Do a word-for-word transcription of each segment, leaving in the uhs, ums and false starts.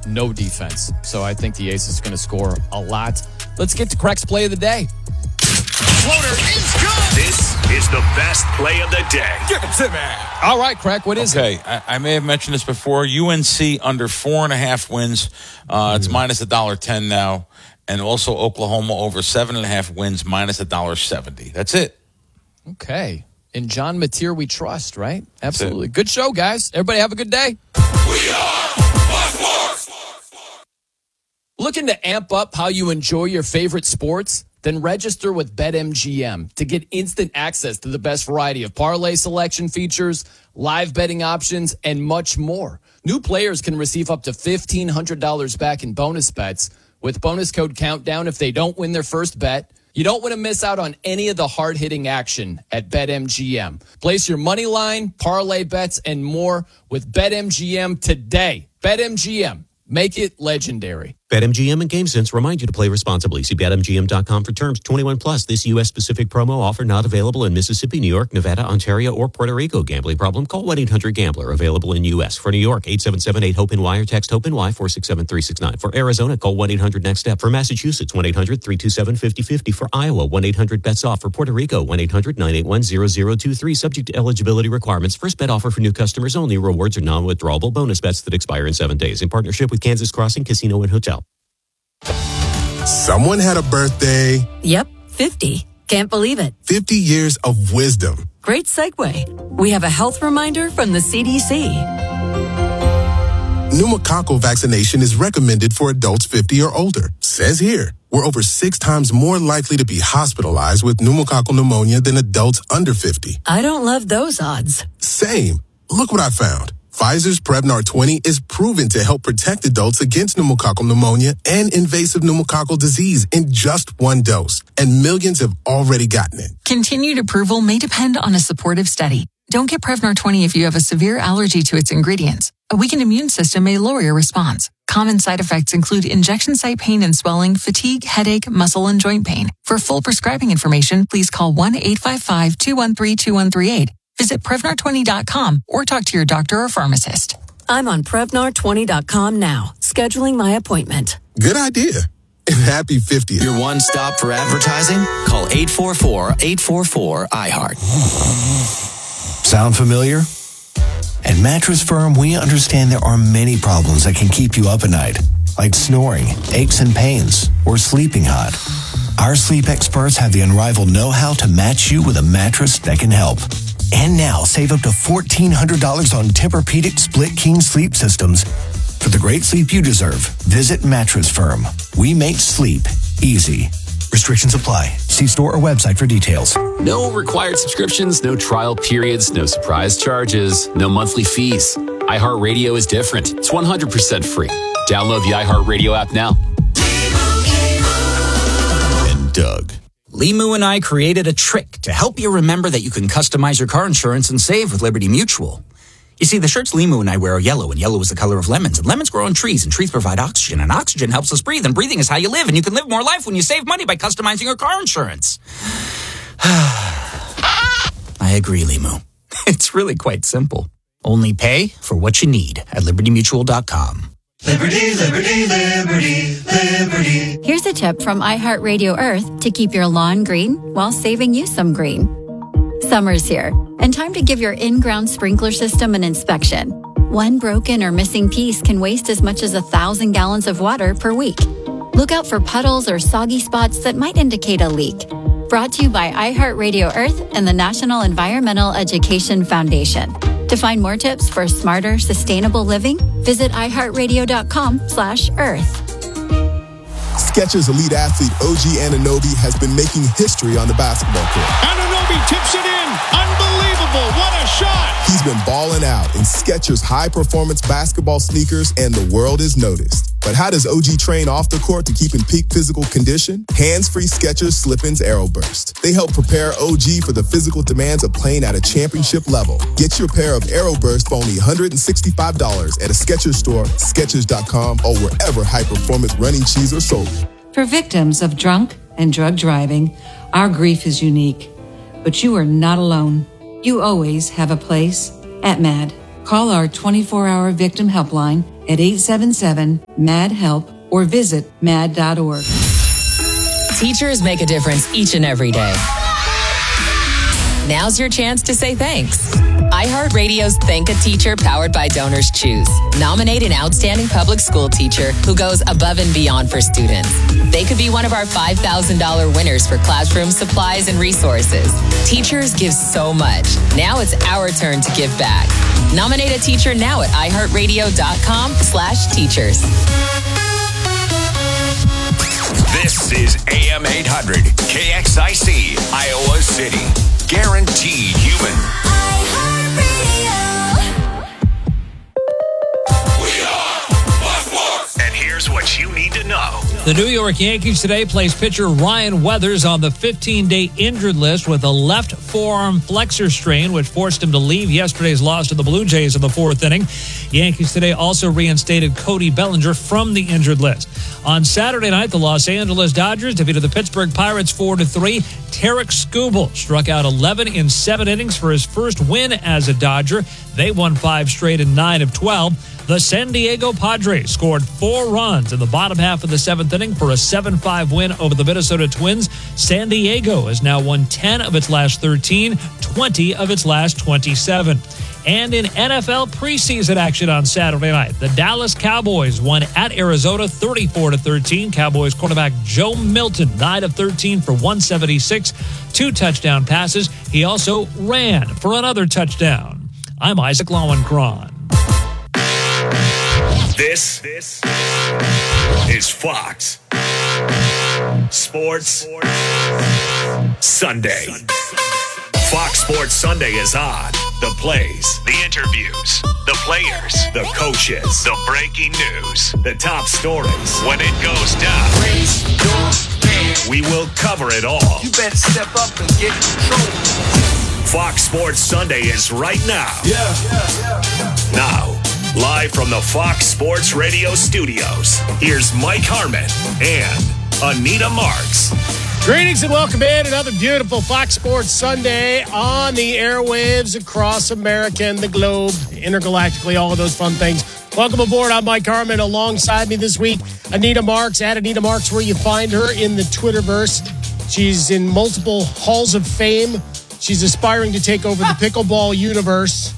no defense. So I think the Aces are going to score a lot. Let's get to Craig's play of the day. Floater is good. This is the best play of the day. Give it to me. All right, Craig, what is okay, it? Okay, I, I may have mentioned this before. U N C under four and a half wins. Uh, mm. It's minus one dollar ten now. And also Oklahoma over seven and a half wins, minus one dollar seventy. That's it. Okay. In John Mateer we trust, right? Absolutely. Good show, guys. Everybody have a good day. We are Fox Sports. Looking to amp up how you enjoy your favorite sports? Then register with BetMGM to get instant access to the best variety of parlay selection features, live betting options, and much more. New players can receive up to fifteen hundred dollars back in bonus bets with bonus code Countdown if they don't win their first bet. You don't want to miss out on any of the hard-hitting action at BetMGM. Place your money line, parlay bets, and more with BetMGM today. BetMGM. Make it legendary. BetMGM and GameSense remind you to play responsibly. See Bet M G M dot com for terms. twenty-one plus. This U S-specific promo offer not available in Mississippi, New York, Nevada, Ontario, or Puerto Rico. Gambling problem? Call one eight hundred gambler. Available in U S. For New York, eight seven seven eight hope N Y or text HOPE-NY four six seven three six nine. For Arizona, call one eight hundred next step. For Massachusetts, one eight hundred three two seven five zero five zero. For Iowa, one eight hundred bets off. For Puerto Rico, one eight hundred nine eight one zero zero two three. Subject to eligibility requirements. First bet offer for new customers only. Rewards are non-withdrawable bonus bets that expire in seven days. In partnership with Kansas Crossing Casino and Hotel. Someone had a birthday. Yep, fifty. Can't believe it. fifty years of wisdom. Great segue. We have a health reminder from the C D C. Pneumococcal vaccination is recommended for adults fifty or older. Says here, we're over six times more likely to be hospitalized with pneumococcal pneumonia than adults under fifty. I don't love those odds. Same. Look what I found. Pfizer's Prevnar twenty is proven to help protect adults against pneumococcal pneumonia and invasive pneumococcal disease in just one dose, and millions have already gotten it. Continued approval may depend on a supportive study. Don't get Prevnar twenty if you have a severe allergy to its ingredients. A weakened immune system may lower your response. Common side effects include injection site pain and swelling, fatigue, headache, muscle, and joint pain. For full prescribing information, please call one eight five five two one three two one three eight. Visit Prevnar twenty dot com or talk to your doctor or pharmacist. I'm on Prevnar twenty dot com now, scheduling my appointment. Good idea. And happy fiftieth. Your one stop for advertising? Call eight four four, eight four four, I heart. Sound familiar? At Mattress Firm, we understand there are many problems that can keep you up at night, like snoring, aches and pains, or sleeping hot. Our sleep experts have the unrivaled know-how to match you with a mattress that can help. And now, save up to fourteen hundred dollars on Tempur-Pedic Split King sleep systems. For the great sleep you deserve, visit Mattress Firm. We make sleep easy. Restrictions apply. See store or website for details. No required subscriptions, no trial periods, no surprise charges, no monthly fees. iHeartRadio is different. It's one hundred percent free. Download the iHeartRadio app now. And Doug. Limu and I created a trick to help you remember that you can customize your car insurance and save with Liberty Mutual. You see, the shirts Limu and I wear are yellow, and yellow is the color of lemons, and lemons grow on trees, and trees provide oxygen, and oxygen helps us breathe, and breathing is how you live, and you can live more life when you save money by customizing your car insurance. I agree, Limu. It's really quite simple. Only pay for what you need at liberty mutual dot com. Liberty, liberty, liberty, liberty. Here's a tip from iHeartRadio Earth to keep your lawn green while saving you some green. Summer's here, and time to give your in-ground sprinkler system an inspection. One broken or missing piece can waste as much as a thousand gallons of water per week. Look out for puddles or soggy spots that might indicate a leak. Brought to you by iHeartRadio Earth and the National Environmental Education Foundation. To find more tips for smarter, sustainable living, visit iHeartRadio.com slash earth. Skechers elite athlete O G Anunoby has been making history on the basketball court. Anunoby tips it in. Unbelievable. What a shot. He's been balling out in Skechers high-performance basketball sneakers, and the world is noticed. But how does O G train off the court to keep in peak physical condition? Hands-free Skechers Slip-ins AeroBurst. They help prepare O G for the physical demands of playing at a championship level. Get your pair of AeroBurst for only one hundred sixty-five dollars at a Skechers store, Skechers dot com, or wherever high-performance running shoes are sold. For victims of drunk and drug driving, our grief is unique. But you are not alone. You always have a place at M A D. Call our twenty-four hour victim helpline at eight seven seven, M A D, HELP or visit mad dot org. Teachers make a difference each and every day. Now's your chance to say thanks. iHeartRadio's Thank a Teacher powered by Donors Choose. Nominate an outstanding public school teacher who goes above and beyond for students. They could be one of our five thousand dollars winners for classroom supplies and resources. Teachers give so much. Now it's our turn to give back. Nominate a teacher now at iHeartRadio.com slash teachers. This is A M eight hundred, K X I C, Iowa City. Guaranteed human. We are Fox Sports. And here's what you need to know. The New York Yankees today placed pitcher Ryan Weathers on the fifteen-day injured list with a left forearm flexor strain, which forced him to leave yesterday's loss to the Blue Jays in the fourth inning. Yankees today also reinstated Cody Bellinger from the injured list. On Saturday night, the Los Angeles Dodgers defeated the Pittsburgh Pirates four to three. Tarik Skubal struck out eleven in seven innings for his first win as a Dodger. They won five straight in nine of twelve. The San Diego Padres scored four runs in the bottom half of the seventh inning for a seven five win over the Minnesota Twins. San Diego has now won ten of its last thirteen, twenty of its last twenty-seven. And in N F L preseason action on Saturday night, the Dallas Cowboys won at Arizona thirty-four to thirteen. Cowboys quarterback Joe Milton, nine of thirteen for one seventy-six, two touchdown passes. He also ran for another touchdown. I'm Isaac Lowenkron. This, this is Fox Sports Sunday. Fox Sports Sunday is on. The plays, the interviews, the players, the coaches, the breaking news, the top stories. When it goes down, we will cover it all. You better step up and get control. Fox Sports Sunday is right now. Yeah, yeah, yeah, yeah. Now, live from the Fox Sports Radio studios, here's Mike Harmon and Anita Marks. Greetings and welcome in. Another beautiful Fox Sports Sunday on the airwaves across America and the globe, intergalactically, all of those fun things. Welcome aboard. I'm Mike Harmon. Alongside me this week, Anita Marks. At Anita Marks, where you find her in the Twitterverse. She's in multiple halls of fame. She's aspiring to take over the pickleball universe.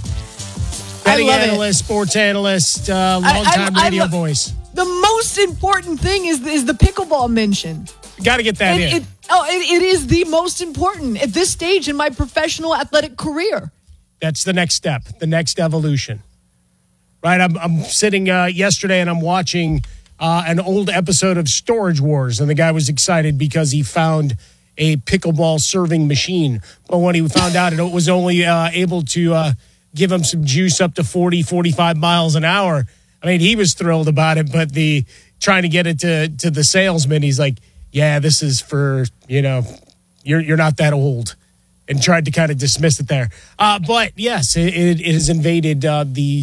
Betting analyst, it. sports analyst, uh, longtime I, I, radio I voice. The most important thing is is the pickleball mention. Got to get that it, in. It, oh, it, it is the most important at this stage in my professional athletic career. That's the next step, the next evolution. Right? I'm, I'm sitting uh, yesterday and I'm watching uh, an old episode of Storage Wars, and the guy was excited because he found a pickleball serving machine. But when he found out it was only uh, able to uh, give him some juice up to forty, forty-five miles an hour, I mean, he was thrilled about it, but the trying to get it to, to the salesman, he's like, yeah, this is for, you know, you're you're not that old, and tried to kind of dismiss it there. Uh, but, yes, it, it, it has invaded uh, the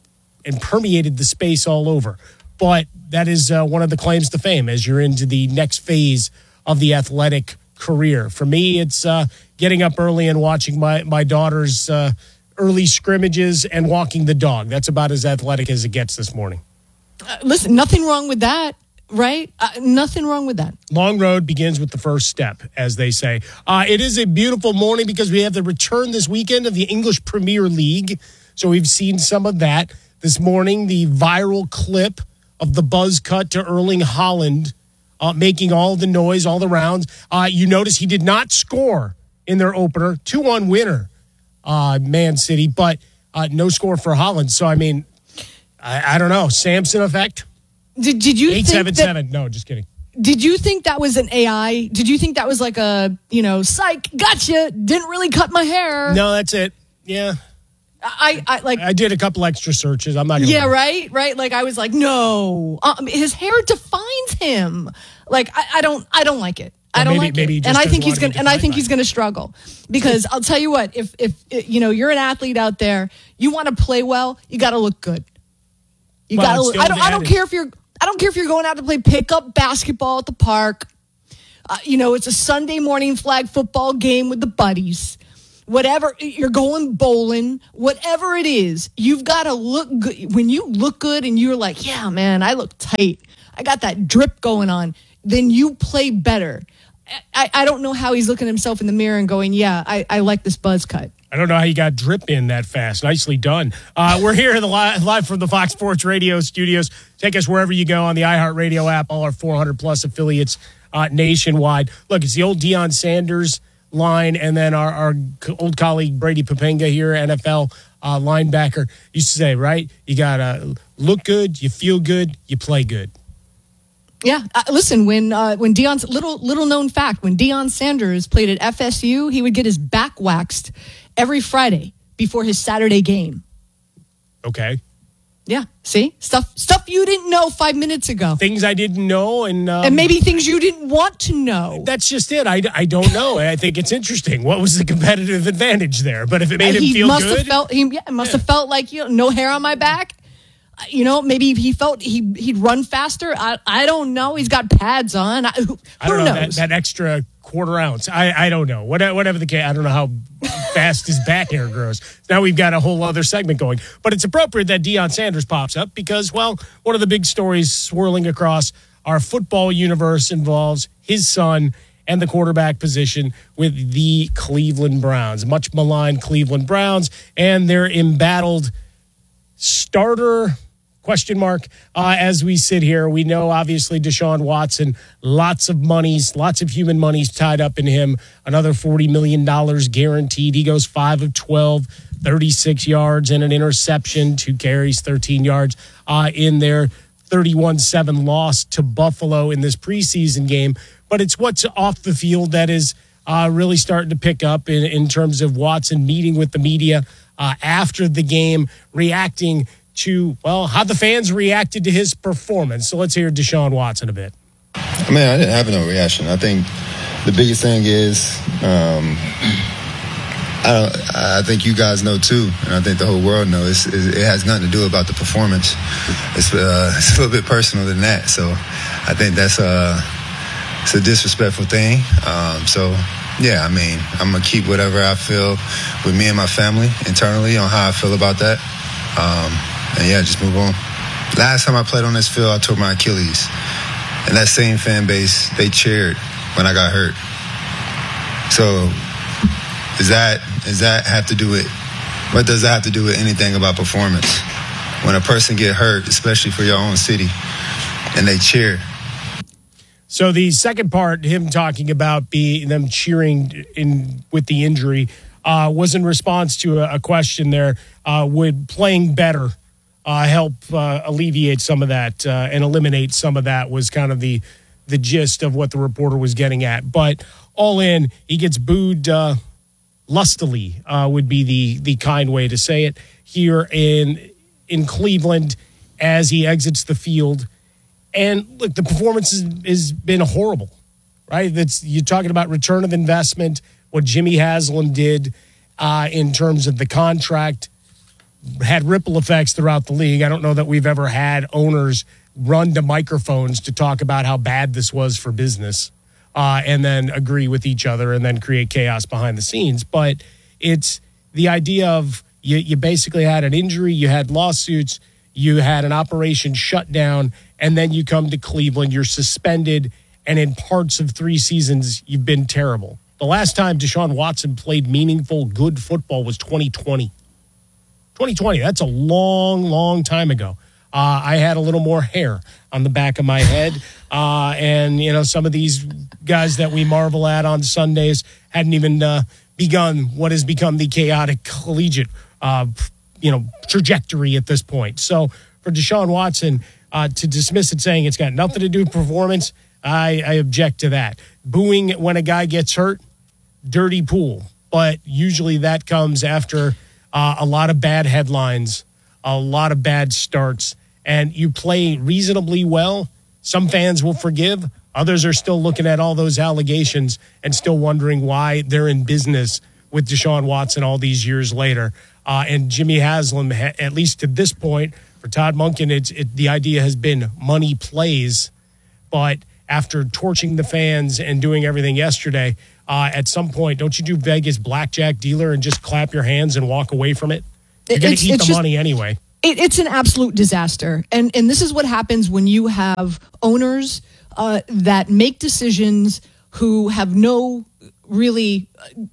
and permeated the space all over. But that is uh, one of the claims to fame as you're into the next phase of the athletic career. For me, it's uh, getting up early and watching my, my daughter's uh, early scrimmages and walking the dog. That's about as athletic as it gets this morning. Uh, listen, nothing wrong with that. Right? Uh, nothing wrong with that. Long road begins with the first step, as they say. Uh, it is a beautiful morning because we have the return this weekend of the English Premier League. So we've seen some of that. This morning, the viral clip of the buzz cut to Erling Haaland uh, making all the noise, all the rounds. Uh, you notice he did not score in their opener. two one winner, uh, Man City, but uh, no score for Haaland. So, I mean, I, I don't know. Samson effect? Did did you eight think seven seven? that, No, just kidding. Did you think that was an A I? Did you think that was like a, you know, psych, gotcha, didn't really cut my hair? No, that's it. Yeah. I, I like. I did a couple extra searches. I'm not gonna Yeah, lie. right, right. Like I was like, no, um, his hair defines him. Like I, I don't, I don't like it. I don't maybe, like maybe it, he and just I think doesn't he's want to gonna, be and I defined think by he's it. gonna struggle because I'll tell you what, if if you know you're an athlete out there, you want to play well, you got to look good. You Well, got to. it's look the I old don't. I don't adage. care if you're. I don't care if you're going out to play pickup basketball at the park. Uh, you know, it's a Sunday morning flag football game with the buddies. whatever, you're going bowling, whatever it is, you've got to look good. When you look good and you're like, yeah, man, I look tight, I got that drip going on, then you play better. I, I don't know how he's looking at himself in the mirror and going, yeah, I, I like this buzz cut. I don't know how you got drip in that fast. Nicely done. Uh, we're here the li- live from the Fox Sports Radio studios. Take us wherever you go on the iHeartRadio app, all our four hundred plus affiliates uh, nationwide. Look, it's the old Deion Sanders line, and then our, our old colleague Brady Papenga here, N F L uh, linebacker, used to say, right, you got to look good, you feel good, you play good. Yeah, uh, listen, when uh, when Deion's little little known fact, when Deion Sanders played at F S U, he would get his back waxed every Friday before his Saturday game. Okay. Yeah, see? Stuff stuff you didn't know five minutes ago. Things I didn't know. And um, and maybe things you didn't want to know. That's just it. I, I don't know. I think it's interesting. What was the competitive advantage there? But if it made him he feel must good. Have felt, he yeah, must yeah. have felt like, you know, no hair on my back. You know, maybe he felt he, he'd run faster. I I don't know. He's got pads on. I, who I don't know. knows? That, that extra quarter ounce. I, I don't know. What, whatever the case, I don't know how fast his back hair grows. Now we've got a whole other segment going. But it's appropriate that Deion Sanders pops up because, well, one of the big stories swirling across our football universe involves his son and the quarterback position with the Cleveland Browns. Much maligned Cleveland Browns and their embattled starter question mark uh, as we sit here. We know, obviously, Deshaun Watson, lots of monies, lots of human monies tied up in him. Another forty million dollars guaranteed. He goes five of twelve, thirty-six yards and an interception, two carries, thirteen yards uh, in their thirty-one seven loss to Buffalo in this preseason game. But it's what's off the field that is uh, really starting to pick up in, in terms of Watson meeting with the media uh, after the game, reacting to, well, how the fans reacted to his performance. So let's hear Deshaun Watson a bit. I mean, I didn't have no reaction. I think the biggest thing is, um, I don't, I think you guys know too, and I think the whole world knows, it's, it has nothing to do about the performance. It's, uh, it's a little bit personal than that. So I think that's a, it's a disrespectful thing. Um, so, yeah, I mean, I'm going to keep whatever I feel with me and my family internally on how I feel about that. Um, And, yeah, just move on. Last time I played on this field, I tore my Achilles. And that same fan base, they cheered when I got hurt. So does that, does that have to do with, what does that have to do with anything about performance? When a person get hurt, especially for your own city, and they cheer. So the second part, him talking about be, them cheering in with the injury, uh, was in response to a, a question there. Uh, would playing better Uh, help uh, alleviate some of that uh, and eliminate some of that was kind of the the gist of what the reporter was getting at. But all in, he gets booed uh, lustily uh, would be the the kind way to say it here in in Cleveland as he exits the field. And look, the performance has, has been horrible, right? That's you're talking about return of investment, what Jimmy Haslam did uh, in terms of the contract. Had ripple effects throughout the league. I don't know that we've ever had owners run to microphones to talk about how bad this was for business uh, and then agree with each other and then create chaos behind the scenes. But it's the idea of you, you basically had an injury, you had lawsuits, you had an operation shut down, and then you come to Cleveland, you're suspended, and in parts of three seasons, you've been terrible. The last time Deshaun Watson played meaningful, good football was twenty twenty. twenty twenty, that's a long, long time ago. Uh, I had a little more hair on the back of my head. Uh, and, you know, some of these guys that we marvel at on Sundays hadn't even uh, begun what has become the chaotic collegiate, uh, you know, trajectory at this point. So for Deshaun Watson uh, to dismiss it saying it's got nothing to do with performance, I, I object to that. Booing when a guy gets hurt, dirty pool. But usually that comes after Uh, a lot of bad headlines, a lot of bad starts, and you play reasonably well. Some fans will forgive. Others are still looking at all those allegations and still wondering why they're in business with Deshaun Watson all these years later. Uh, and Jimmy Haslam, at least to this point, for Todd Monken, it's, it, the idea has been money plays. But after torching the fans and doing everything yesterday, uh, at some point, don't you do Vegas blackjack dealer and just clap your hands and walk away from it? You're going to eat the just, money anyway. It, it's an absolute disaster. And, and this is what happens when you have owners uh, that make decisions who have no really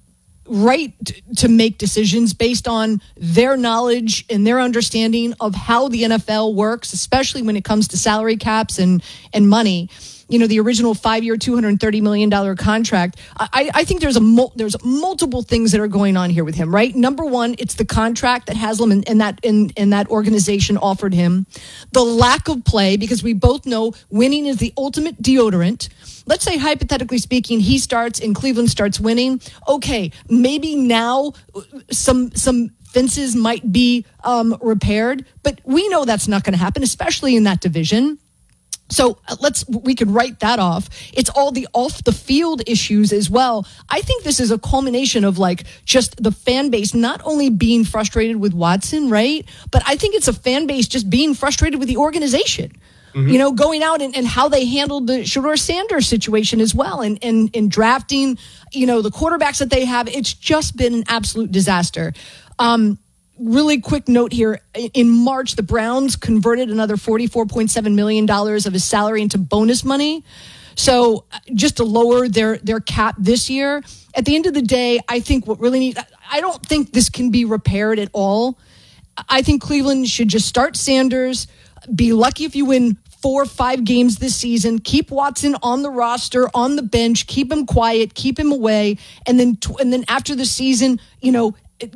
right to make decisions based on their knowledge and their understanding of how the N F L works, especially when it comes to salary caps and, and money. You know, the original five-year, two hundred thirty million dollars contract. I, I think there's a mul- there's multiple things that are going on here with him, right? Number one, it's the contract that Haslam and, and that in, in that organization offered him. The lack of play, because we both know winning is the ultimate deodorant. Let's say, hypothetically speaking, he starts and Cleveland starts winning. Okay, maybe now some some fences might be um, repaired, but we know that's not going to happen, especially in that division. So let's, we could write that off. It's all the off the field issues as well. I think this is a culmination of like just the fan base not only being frustrated with Watson, right? But I think it's a fan base just being frustrated with the organization. Mm-hmm. You know, going out and, and how they handled the Shedeur Sanders situation as well, and, and, and drafting, you know, the quarterbacks that they have. It's just been an absolute disaster. Um, Really quick note here. In March, the Browns converted another forty-four point seven million dollars of his salary into bonus money. So just to lower their, their cap this year. At the end of the day, I think what really needs, I don't think this can be repaired at all. I think Cleveland should just start Sanders, be lucky if you win four or five games this season, keep Watson on the roster, on the bench, keep him quiet, keep him away. And then, and then after the season, you know,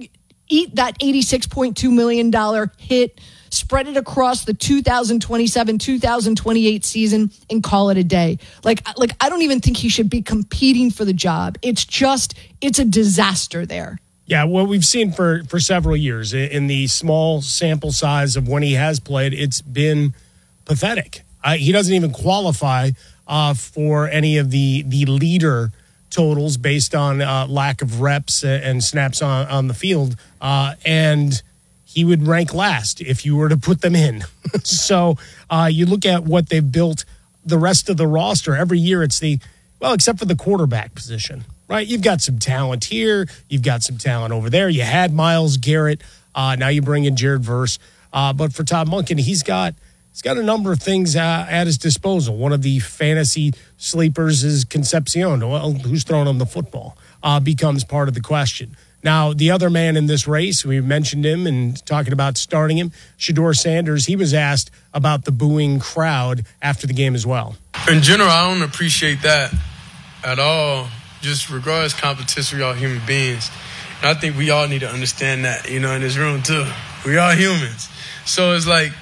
eat that eighty-six point two million dollars hit, spread it across the two thousand twenty-seven, two thousand twenty-eight season, and call it a day. Like, like I don't even think he should be competing for the job. It's just, it's a disaster there. Yeah, what we've seen for, for several years in the small sample size of when he has played, it's been pathetic. Uh, he doesn't even qualify uh, for any of the, the leader totals based on uh, lack of reps and snaps on, on the field. Uh, and he would rank last if you were to put them in. so uh, you look at what they've built, the rest of the roster. Every year it's the, well, except for the quarterback position, right? You've got some talent here. You've got some talent over there. You had Myles Garrett. Uh, now you bring in Jared Verse. Uh, but for Todd Monken, he's got He's got a number of things uh, at his disposal. One of the fantasy sleepers is Concepcion. Well, who's throwing him the football uh, becomes part of the question. Now, the other man in this race, we mentioned him and talking about starting him, Shedeur Sanders. He was asked about the booing crowd after the game as well. In general, I don't appreciate that at all. Just regardless of competition, we all human beings. And I think we all need to understand that, you know, in this room too. We are humans. So it's like,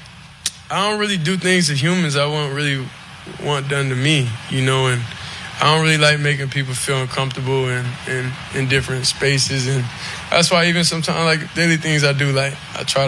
I don't really do things to humans I won't really want done to me, you know, and I don't really like making people feel uncomfortable in, in, in different spaces. And that's why even sometimes, like, daily things I do, like, I try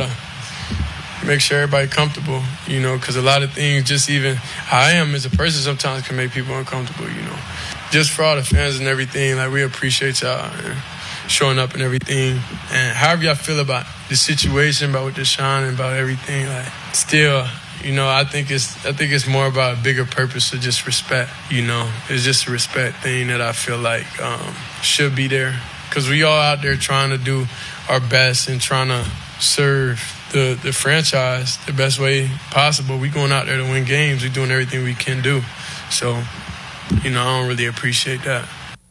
to make sure everybody comfortable, you know, because a lot of things, just even how I am as a person sometimes can make people uncomfortable, you know. Just for all the fans and everything, like, we appreciate y'all and showing up and everything. And however y'all feel about the situation, about with Deshaun and about everything, like, still, you know, I think it's I think it's more about a bigger purpose of just respect, you know. It's just a respect thing that I feel like um, should be there. Because we all out there trying to do our best and trying to serve the, the franchise the best way possible. We going out there to win games. We're doing everything we can do. So, you know, I don't really appreciate that.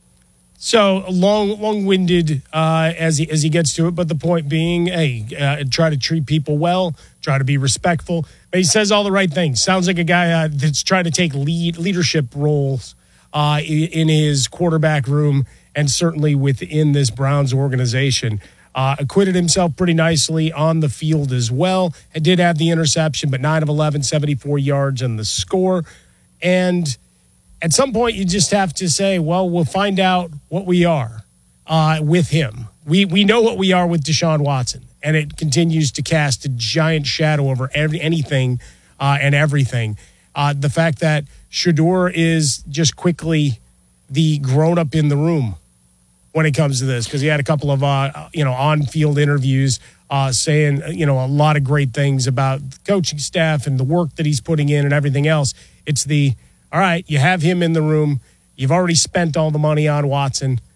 So long, long-winded uh, as he as he gets to it, but the point being, hey, uh, try to treat people well, try to be respectful. But he says all the right things. Sounds like a guy uh, that's trying to take lead leadership roles uh, in his quarterback room and certainly within this Browns organization. Uh, acquitted himself pretty nicely on the field as well. It did have the interception, but nine of eleven, seventy-four yards and the score. And at some point, you just have to say, well, we'll find out what we are uh, with him. We we know what we are with Deshaun Watson, and it continues to cast a giant shadow over every, anything uh, and everything. Uh, the fact that Shedeur is just quickly the grown-up in the room when it comes to this, because he had a couple of uh, you know on-field interviews uh, saying you know a lot of great things about the coaching staff and the work that he's putting in and everything else. It's the all right, you have him in the room. You've already spent all the money on Watson.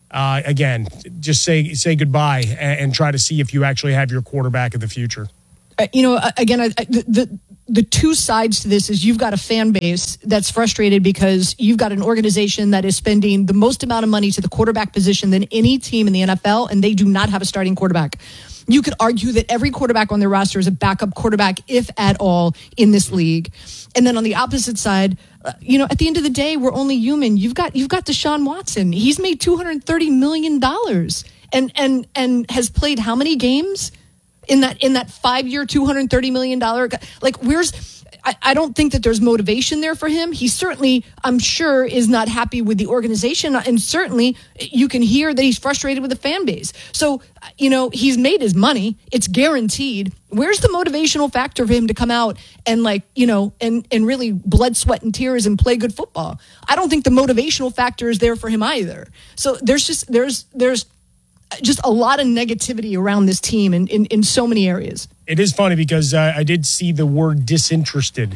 uh, again, just say say goodbye and, and try to see if you actually have your quarterback of the future. Uh, you know, again, I, I, the, the the two sides to this is you've got a fan base that's frustrated because you've got an organization that is spending the most amount of money to the quarterback position than any team in the N F L, and they do not have a starting quarterback. You could argue that every quarterback on their roster is a backup quarterback, if at all, in this league. And then on the opposite side, uh, you know, at the end of the day, we're only human. You've got you've got Deshaun Watson. He's made two hundred thirty million dollars and and and has played how many games in that in that five-year, two hundred thirty million dollars? Like, where's I, I don't think that there's motivation there for him. He certainly, I'm sure, is not happy with the organization. And certainly you can hear that he's frustrated with the fan base. So, you know, he's made his money. It's guaranteed. Where's the motivational factor for him to come out and, like, you know, and, and really blood, sweat, and tears and play good football? I don't think the motivational factor is there for him either. So there's just, there's, there's, just a lot of negativity around this team in, in, in so many areas. It is funny because uh, I did see the word disinterested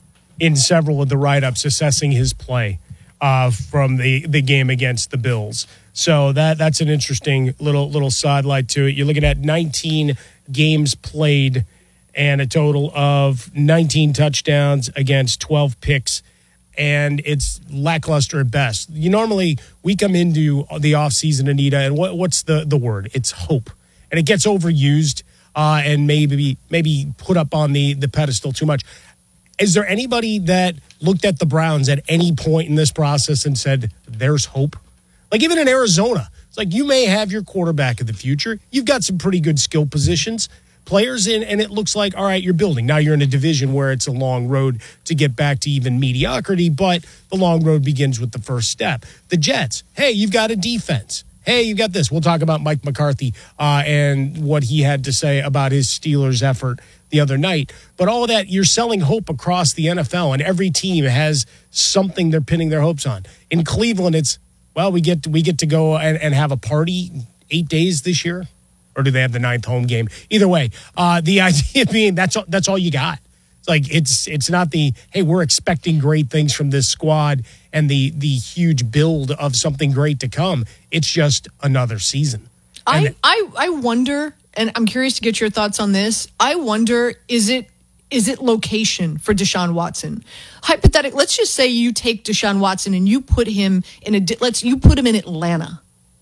in several of the write-ups assessing his play uh, from the, the game against the Bills. So that that's an interesting little little sidelight to it. You're looking at nineteen games played and a total of nineteen touchdowns against twelve picks. And it's lackluster at best. You normally, we come into the offseason, Anita, and what, what's the, the word? It's hope. And it gets overused uh, and maybe maybe put up on the, the pedestal too much. Is there anybody that looked at the Browns at any point in this process and said, there's hope? Like, even in Arizona, it's like, you may have your quarterback of the future. You've got some pretty good skill positions. Players in, and it looks like, all right, you're building. Now you're in a division where it's a long road to get back to even mediocrity, but the long road begins with the first step. The Jets, hey, you've got a defense. Hey, you've got this. We'll talk about Mike McCarthy uh, and what he had to say about his Steelers effort the other night. But all of that, you're selling hope across the N F L, and every team has something they're pinning their hopes on. In Cleveland, it's, well, we get to, we get to go and, and have a party eight days this year. Or do they have the ninth home game? Either way, uh, the idea being that's all, that's all you got. It's like it's it's not the, hey, we're expecting great things from this squad and the the huge build of something great to come. It's just another season. I, I I wonder, and I'm curious to get your thoughts on this. I wonder, is it is it location for Deshaun Watson? Hypothetically, let's just say you take Deshaun Watson and you put him in a let's you put him in Atlanta.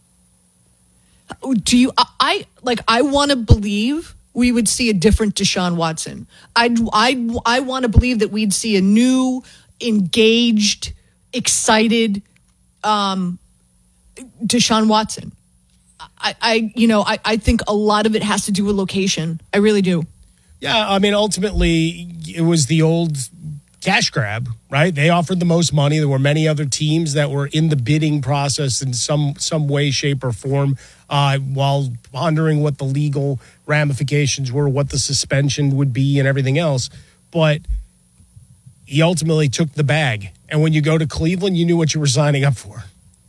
Do you, I, I like, I want to believe we would see a different Deshaun Watson. I, I, I want to believe that we'd see a new, engaged, excited um, Deshaun Watson. I, I, you know, I, I think a lot of it has to do with location. I really do. Yeah, I mean, ultimately, it was the old cash grab, right? They offered the most money. There were many other teams that were in the bidding process in some some way, shape, or form, uh, while pondering what the legal ramifications were, what the suspension would be, and everything else. But he ultimately took the bag. And when you go to Cleveland, you knew what you were signing up for.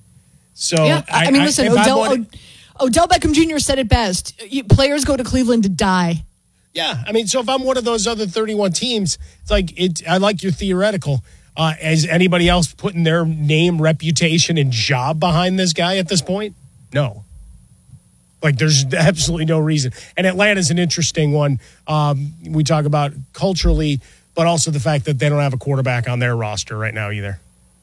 So, yeah, I, I mean, listen, I, Odell, wanted, Odell Beckham Junior said it best. Players go to Cleveland to die. Yeah, I mean, so if I'm one of those other thirty-one teams, it's like, it. I like your theoretical. Uh, is anybody else putting their name, reputation, and job behind this guy at this point? No. Like, there's absolutely no reason. And Atlanta's an interesting one. Um, we talk about culturally, but also the fact that they don't have a quarterback on their roster right now either.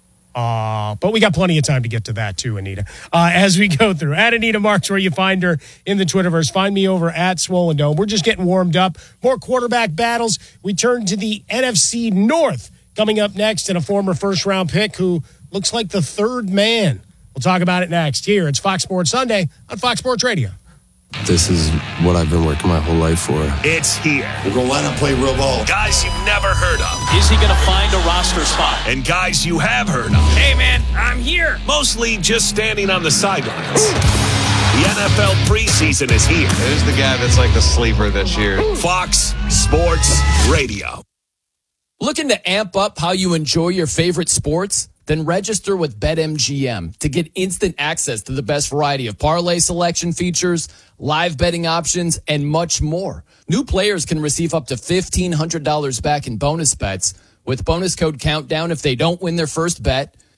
Uh, but we got plenty of time to get to that too, Anita. Uh, as we go through, at Anita Marks, where you find her in the Twitterverse. Find me over at Swollen Dome. We're just getting warmed up. More quarterback battles. We turn to the N F C North coming up next, and a former first-round pick who looks like the third man. We'll talk about it next. Here, it's Fox Sports Sunday on Fox Sports Radio. This is what I've been working my whole life for. It's here. We're going to line up, play real ball. Guys you've never heard of. Is he going to find a roster spot? And guys you have heard of. Hey, man, I'm here. Mostly just standing on the sidelines. The N F L preseason is here. Who's the guy that's like the sleeper this year? Fox Sports Radio. Looking to amp up how you enjoy your favorite sports? Then register with BetMGM to get instant access to the best variety of parlay selection features, live betting options, and much more. New players can receive up to fifteen hundred dollars back in bonus bets with bonus code Countdown if they don't win their first bet.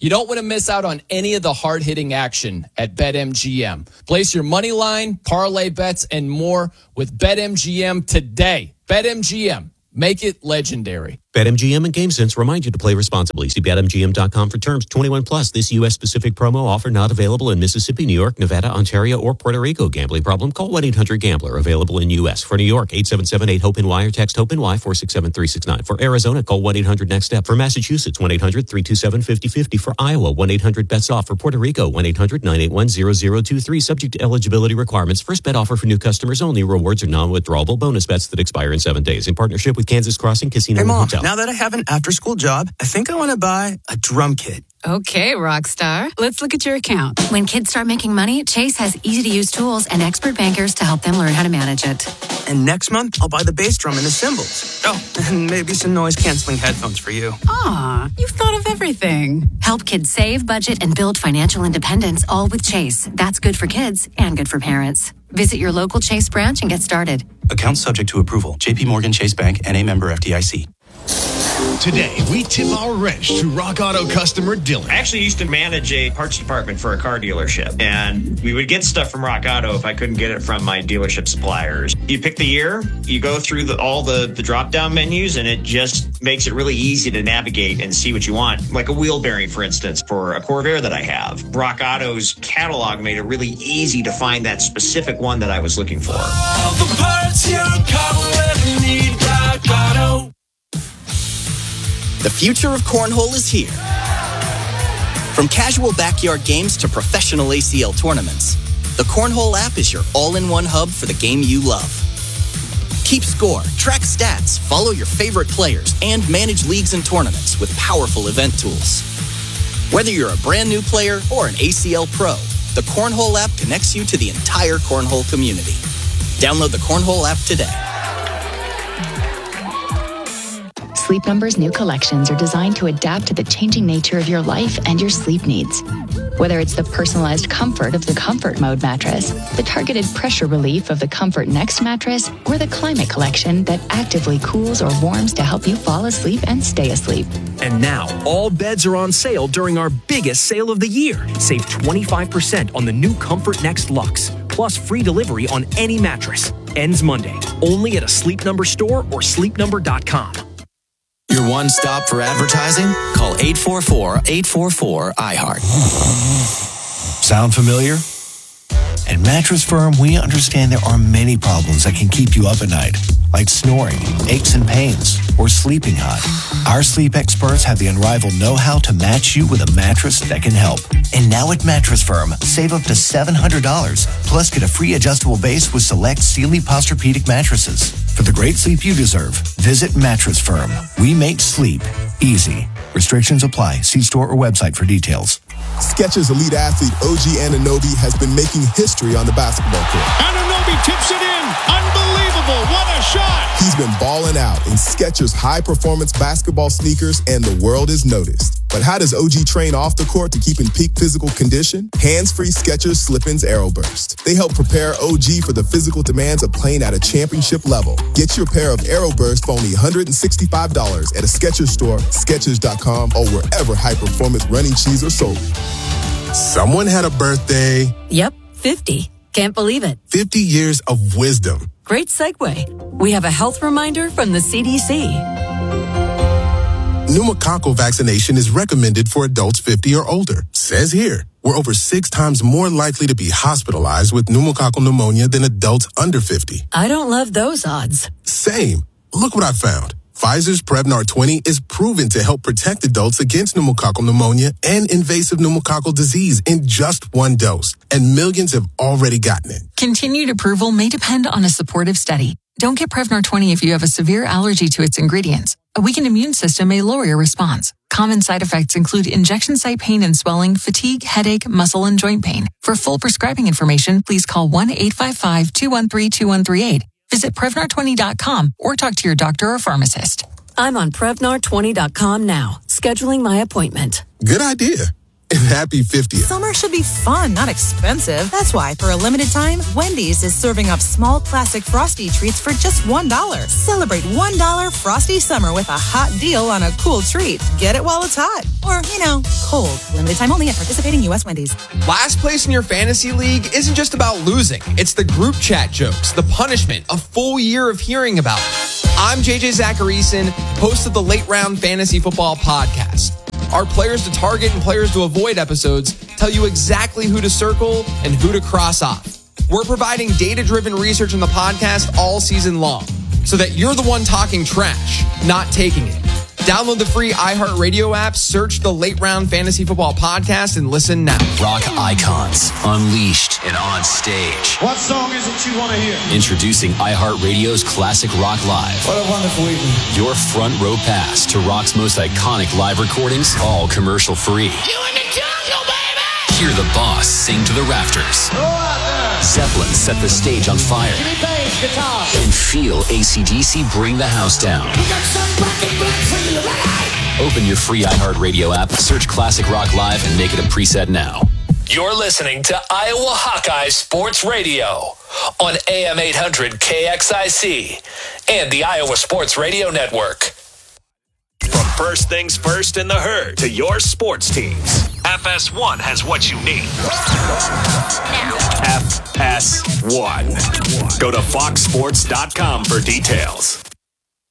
You don't want to miss out on any of the hard-hitting action at BetMGM. Place your money line, parlay bets, and more with BetMGM today. BetMGM. Make it legendary. BetMGM and GameSense remind you to play responsibly. See Bet M G M dot com for terms. twenty-one plus. This U S specific promo offer not available in Mississippi, New York, Nevada, Ontario, or Puerto Rico. Gambling problem? Call one eight hundred gambler. Available in U S. For New York, eight seven seven eight hope N Y or text HOPE-NY four six seven three six nine. For Arizona, call one eight hundred next step. For Massachusetts, one eight hundred three two seven five zero five zero. For Iowa, one eight hundred bets off. For Puerto Rico, one eight hundred nine eight one zero zero two three. Subject to eligibility requirements. First bet offer for new customers only. Rewards are non-withdrawable bonus bets that expire in seven days. In partnership with Kansas Crossing Casino Hey, and Mom, Hotel. now that I have an after-school job, I think I want to buy a drum kit. Okay, rock star. Let's look at your account. When kids start making money, Chase has easy-to-use tools and expert bankers to help them learn how to manage it. And next month, I'll buy the bass drum and the cymbals. Oh, and maybe some noise-canceling headphones for you. Aw, you've thought of everything. Help kids save, budget, and build financial independence, all with Chase. That's good for kids and good for parents. Visit your local Chase branch and get started. Account subject to approval. J P Morgan Chase Bank, N A member F D I C. Today, we tip our wrench to Rock Auto customer Dylan. I actually used to manage a parts department for a car dealership, and we would get stuff from Rock Auto if I couldn't get it from my dealership suppliers. You pick the year, you go through the, all the, the drop-down menus, and it just makes it really easy to navigate and see what you want. Like a wheel bearing, for instance, for a Corvair that I have. Rock Auto's catalog made it really easy to find that specific one that I was looking for. All the parts your car will ever need, Rock Auto. The future of cornhole is here. From casual backyard games to professional A C L tournaments, the Cornhole app is your all-in-one hub for the game you love. Keep score, track stats, follow your favorite players, and manage leagues and tournaments with powerful event tools. Whether you're a brand new player or an A C L pro, the Cornhole app connects you to the entire cornhole community. Download the Cornhole app today. Sleep Number's new collections are designed to adapt to the changing nature of your life and your sleep needs. Whether it's the personalized comfort of the Comfort Mode mattress, the targeted pressure relief of the Comfort Next mattress, or the Climate Collection that actively cools or warms to help you fall asleep and stay asleep. And now, all beds are on sale during our biggest sale of the year. Save twenty-five percent on the new Comfort Next Luxe, plus free delivery on any mattress. Ends Monday, only at a Sleep Number store or sleep number dot com. Your one stop for advertising? Call eight four four, eight four four, I heart. Sound familiar? At Mattress Firm, we understand there are many problems that can keep you up at night, like snoring, aches and pains, or sleeping hot. Our sleep experts have the unrivaled know-how to match you with a mattress that can help. And now at Mattress Firm, save up to seven hundred dollars, plus get a free adjustable base with select Sealy Posturepedic mattresses. For the great sleep you deserve, visit Mattress Firm. We make sleep easy. Restrictions apply. See store or website for details. Skechers elite athlete O G Anunoby has been making history on the basketball court. Anunoby tips it in. Unbelievable. What a shot. He's been balling out in Skechers high-performance basketball sneakers, and the world is noticed. But how does O G train off the court to keep in peak physical condition? Hands-free Skechers Slip-ins Aeroburst. They help prepare O G for the physical demands of playing at a championship level. Get your pair of Aeroburst for only one hundred sixty-five dollars at a Skechers store, Skechers dot com, or wherever high-performance running shoes are sold. Someone had a birthday. Yep, fifty. Can't believe it. fifty years of wisdom. Great segue. We have a health reminder from the C D C. Pneumococcal vaccination is recommended for adults fifty or older. Says here, we're over six times more likely to be hospitalized with pneumococcal pneumonia than adults under fifty. I don't love those odds. Same. Look what I found. Pfizer's Prevnar twenty is proven to help protect adults against pneumococcal pneumonia and invasive pneumococcal disease in just one dose. And millions have already gotten it. Continued approval may depend on a supportive study. Don't get Prevnar twenty if you have a severe allergy to its ingredients. A weakened immune system may lower your response. Common side effects include injection site pain and swelling, fatigue, headache, muscle, and joint pain. For full prescribing information, please call one eight five five, two one three, two one three eight. Visit Prevnar twenty dot com or talk to your doctor or pharmacist. I'm on Prevnar twenty dot com now, scheduling my appointment. Good idea. and happy fiftieth. Summer should be fun, not expensive. That's why, for a limited time, Wendy's is serving up small classic Frosty treats for just one dollar. Celebrate one dollar Frosty Summer with a hot deal on a cool treat. Get it while it's hot. Or, you know, cold. Limited time only at participating U S Wendy's. Last place in your fantasy league isn't just about losing. It's the group chat jokes, the punishment, a full year of hearing about it. I'm J J Zacharyson, host of the Late Round Fantasy Football Podcast. Our Players to Target and Players to Avoid episodes tell you exactly who to circle and who to cross off. We're providing data-driven research in the podcast all season long so that you're the one talking trash, not taking it. Download the free iHeartRadio app, search the Late Round Fantasy Football Podcast, and listen now. Rock icons, unleashed and on stage. What song is it you want to hear? Introducing iHeartRadio's Classic Rock Live. What a wonderful evening. Your front row pass to rock's most iconic live recordings, all commercial free. You in the jungle, baby! Hear the boss sing to the rafters. Go out there! Zeppelin set the stage on fire. Jimmy Page, guitar. And feel A C D C bring the house down. We got some rocket blocks for you, right? Open your free iHeartRadio app, search Classic Rock Live, and make it a preset now. You're listening to Iowa Hawkeye Sports Radio on A M eight hundred K X I C and the Iowa Sports Radio Network. From first things first in the herd to your sports teams, F S one has what you need. F S one. Go to fox sports dot com for details.